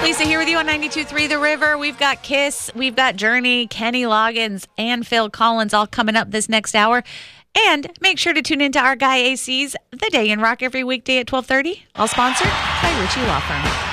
Lisa here with you on 92.3 The River. We've got Kiss, we've got Journey, Kenny Loggins, and Phil Collins all coming up this next hour. And make sure to tune into our Guy AC's The Day in Rock every weekday at 12:30. All sponsored by Ritchie Law Firm.